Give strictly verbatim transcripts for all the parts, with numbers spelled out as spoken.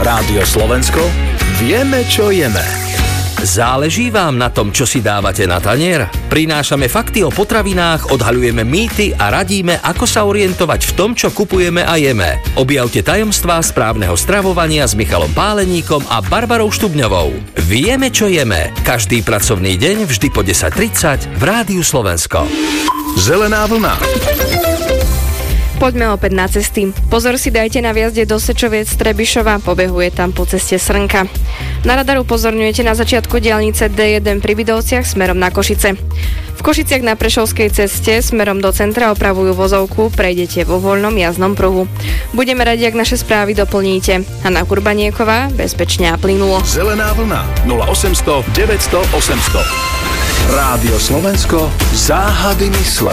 Rádio Slovensko, vieme, čo jeme. Záleží vám na tom, čo si dávate na tanier? Prinášame fakty o potravinách, odhaľujeme mýty a radíme, ako sa orientovať v tom, čo kupujeme a jeme. Objavte tajomstvá správneho stravovania s Michalom Páleníkom a Barbarou Štubňovou. Vieme, čo jeme. Každý pracovný deň vždy po desať tridsať v Rádiu Slovensko. Zelená vlna. Poďme opäť na cesty. Pozor si dajte na viazde do Sečoviec Trebišova, pobehuje tam po ceste Srnka. Na radaru upozorňujete na začiatku diaľnice dé jeden pri Bidovciach smerom na Košice. V Košiciach na Prešovskej ceste smerom do centra opravujú vozovku, prejdete vo voľnom jazdnom pruhu. Budeme radi, ak naše správy doplníte. Hanna Kurbanieková, bezpečne a plynulo. Zelená vlna nula osemsto deväťsto osemsto. Rádio Slovensko, záhady mysle.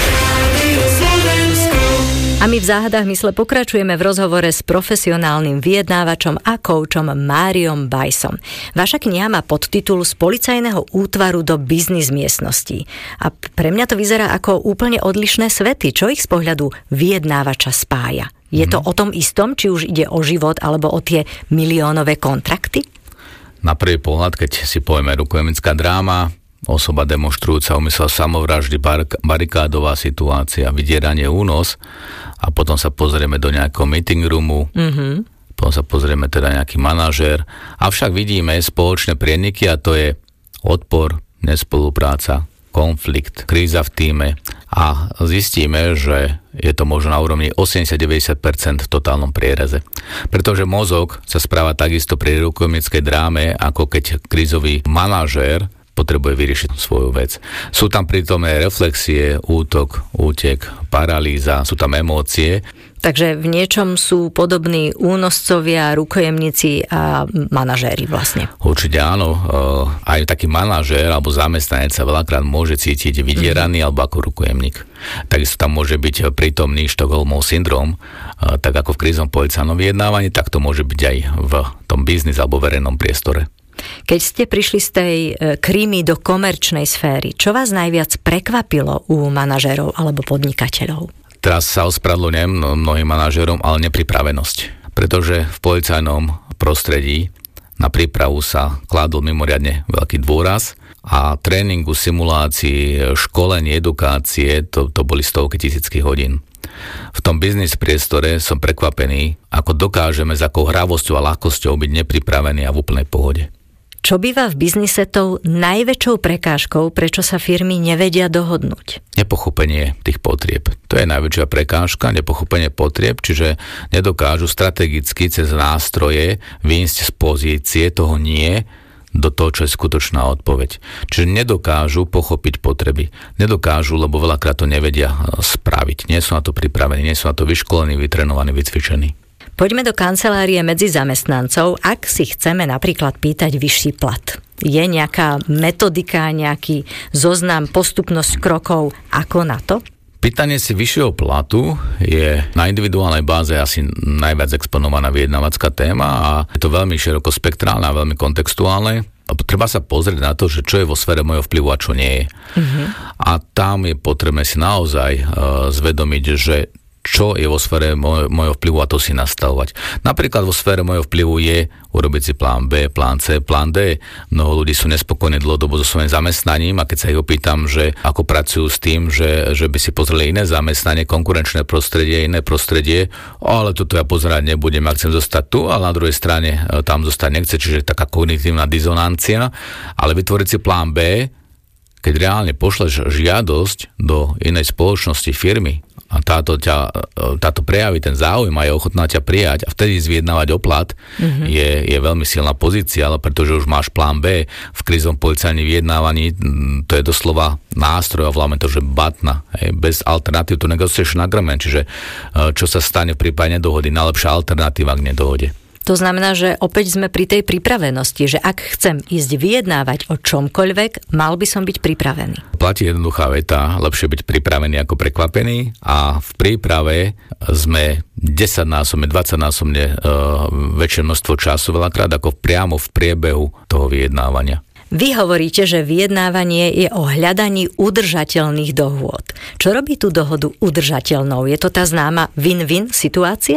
A my v záhadách mysle pokračujeme v rozhovore s profesionálnym vyjednávačom a koučom Máriom Bajsom. Vaša kniha má podtitul Z policajného útvaru do biznis miestností. A pre mňa to vyzerá ako úplne odlišné svety. Čo ich z pohľadu vyjednávača spája? Je to mm. o tom istom, či už ide o život alebo o tie miliónové kontrakty? Na prvý pohľad, keď si povieme rukojemnická dráma, osoba demonštrujúca úmysel samovraždy, bar- barikádová situácia, vydieranie, únos a potom sa pozrieme do nejakého meeting roomu, mm-hmm. potom sa pozrieme teda nejaký manažér, avšak vidíme spoločné prieniky a to je odpor, nespolupráca, konflikt, kríza v tíme a zistíme, že je to možno na úrovni osemdesiat až deväťdesiat percent v totálnom priereze. Pretože mozog sa správa takisto pri rukojemnickej dráme, ako keď krízový manažér potrebuje vyriešiť svoju vec. Sú tam prítomné reflexie, útok, útek, paralýza, sú tam emócie. Takže v niečom sú podobní únoscovia, rukojemníci a manažéri vlastne. Určite áno. Aj taký manažér alebo zamestnanec sa veľakrát môže cítiť vydieraný mm-hmm. alebo ako rukojemník. Takisto tam môže byť prítomný Štokholmov syndrom, tak ako v krízom policajnom vyjednávaní, tak to môže byť aj v tom biznis alebo verejnom priestore. Keď ste prišli z tej krímy do komerčnej sféry, čo vás najviac prekvapilo u manažérov alebo podnikateľov? Teraz sa ospravedlňujem mnohým manažérom, ale nepripravenosť. Pretože v policajnom prostredí na prípravu sa kládol mimoriadne veľký dôraz a tréningu, simulácii, školenie, edukácie, to, to boli stovky tisícky hodín. V tom biznis priestore som prekvapený, ako dokážeme s akou hravosťou a ľahkosťou byť nepripravení a v úplnej pohode. Čo býva v biznise tou najväčšou prekážkou, prečo sa firmy nevedia dohodnúť? Nepochopenie tých potrieb. To je najväčšia prekážka, nepochopenie potrieb, čiže nedokážu strategicky cez nástroje výjsť z pozície toho nie do toho, čo je skutočná odpoveď. Čiže nedokážu pochopiť potreby. Nedokážu, lebo veľakrát to nevedia spraviť. Nie sú na to pripravení, nie sú na to vyškolení, vytrenovaní, vycvičení. Poďme do kancelárie medzi zamestnancov, ak si chceme napríklad pýtať vyšší plat. Je nejaká metodika, nejaký zoznam, postupnosť krokov, ako na to? Pýtanie si vyššieho platu je na individuálnej báze asi najviac exponovaná vyjednávacká téma a je to veľmi širokospektrálne a veľmi kontextuálne. Treba sa pozrieť na to, že čo je vo sfére mojho vplyvu a čo nie je. Mm-hmm. A tam je potrebné si naozaj uh, zvedomiť, že čo je vo sfére moj, mojho vplyvu a to si nastavovať. Napríklad vo sfére mojho vplyvu je urobiť si plán B, plán C, plán D. Mnoho ľudí sú nespokojní dlhodobo so svojím zamestnaním a keď sa ich opýtam, že ako pracujú s tým, že, že by si pozreli iné zamestnanie, konkurenčné prostredie, iné prostredie, ale toto ja pozerať nebudem, ak chcem zostať tu, ale na druhej strane tam zostať nechce, čiže taká kognitívna dizonancia, ale vytvoriť si plán B, keď reálne pošleš žiadosť do inej spoločnosti, firmy, a táto, ťa, táto prejaví ten záujem a je ochotná ťa prijať a vtedy zviednávať o plat mm-hmm. je, je veľmi silná pozícia, ale pretože už máš plán B v krízovom policajnom vyjednávaní, to je doslova nástroj a voláme to, že batna. Hej, bez alternatív to negotiation agreement, čiže čo sa stane v prípade nedohody, najlepšia alternatíva k nedohode. To znamená, že opäť sme pri tej pripravenosti, že ak chcem ísť vyjednávať o čomkoľvek, mal by som byť pripravený. Platí jednoduchá veta, lepšie byť pripravený ako prekvapený a v príprave sme desaťnásobne, dvadsaťnásobne uh, väčšie množstvo času veľakrát ako priamo v priebehu toho vyjednávania. Vy hovoríte, že vyjednávanie je o hľadaní udržateľných dohôd. Čo robí tú dohodu udržateľnou? Je to tá známa win-win situácia?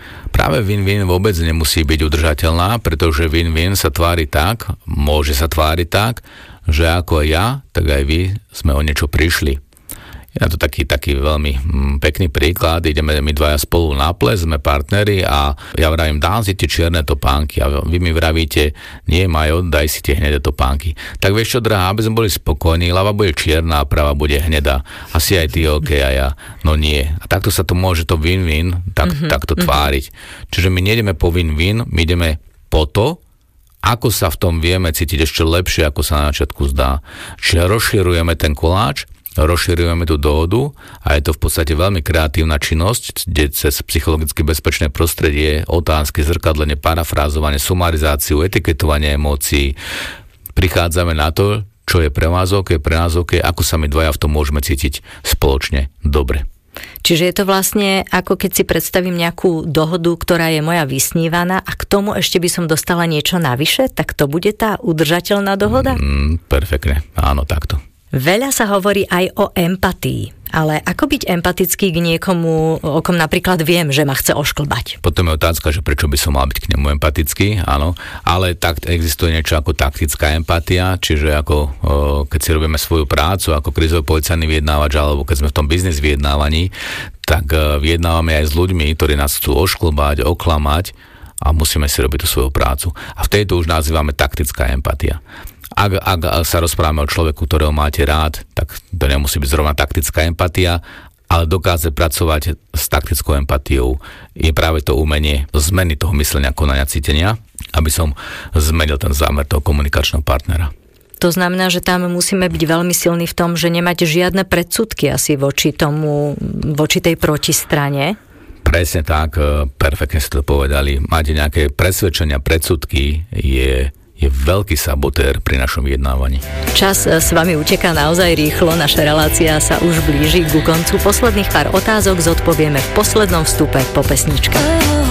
Práve win-win vôbec nemusí byť udržateľná, pretože win-win sa tvári tak, môže sa tváriť tak, že ako ja, tak aj vy sme o niečo prišli. Je na to taký, taký veľmi mm, pekný príklad. Ideme my dvaja spolu na ples, sme partneri a ja vravím, dám si tie čierne topánky a vy mi vravíte, nie Majo, daj si tie hnedé topánky. Tak vieš čo, drahá, aby sme boli spokojní, ľava bude čierna a prava bude hnedá. Asi aj ty, ok, a ja. No nie. A takto sa to môže to win-win tak, mm-hmm, takto mm-hmm. tváriť. Čiže my nejdeme po win-win, my ideme po to, ako sa v tom vieme cítiť ešte lepšie, ako sa na začiatku zdá. Čiže rozširujeme ten koláč, rozširujeme tú dohodu a je to v podstate veľmi kreatívna činnosť, kde cez psychologicky bezpečné prostredie, otázky, zrkadlenie, parafrázovanie, sumarizáciu, etiketovanie emócií prichádzame na to, čo je pre vás OK, pre nás OK, ako sa my dvaja v tom môžeme cítiť spoločne dobre. Čiže je to vlastne ako keď si predstavím nejakú dohodu, ktorá je moja vysnívaná a k tomu ešte by som dostala niečo navyše, tak to bude tá udržateľná dohoda? Mm, perfektne, áno, takto. Veľa sa hovorí aj o empatii, ale ako byť empatický k niekomu, o kom napríklad viem, že ma chce ošklbať? Potom je otázka, že prečo by som mal byť k nemu empatický, áno, ale tak existuje niečo ako taktická empatia, čiže ako o, keď si robíme svoju prácu ako krízový policajný vyjednávač, alebo keď sme v tom biznis vyjednávaní, tak o, vyjednávame aj s ľuďmi, ktorí nás chcú ošklbať, oklamať a musíme si robiť tú svoju prácu. A v tejto už nazývame taktická empatia. Ak, ak sa rozprávame o človeku, ktorého máte rád, tak to nemusí byť zrovna taktická empatia, ale dokáže pracovať s taktickou empatiou je práve to umenie zmeny toho myslenia, konania, cítenia, aby som zmenil ten zámer toho komunikačného partnera. To znamená, že tam musíme byť veľmi silní v tom, že nemať žiadne predsudky asi voči tomu, voči tej protistrane. Presne tak, perfektne ste to povedali. Máte nejaké presvedčenia, predsudky, je... je veľký sabotér pri našom vyjednávaní. Čas s vami uteká naozaj rýchlo, naša relácia sa už blíži ku koncu. Posledných pár otázok zodpovieme v poslednom vstupe po pesničke.